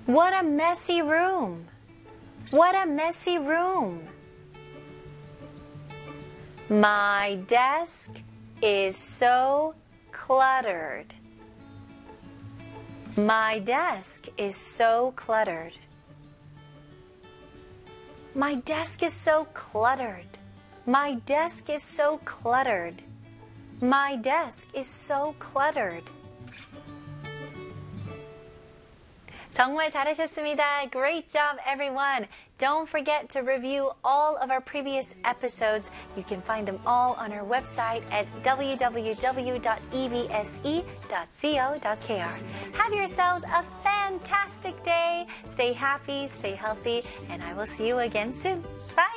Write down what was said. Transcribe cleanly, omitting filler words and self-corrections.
What a messy room. What a messy room. My desk is so cluttered. My desk is so cluttered. My desk is so cluttered. My desk is so cluttered. My desk is so cluttered. 정말 잘하셨습니다. Great job, everyone. Don't forget to review all of our previous episodes. You can find them all on our website at www.ebse.co.kr. Have yourselves a fantastic day. Stay happy, stay healthy, and I will see you again soon. Bye.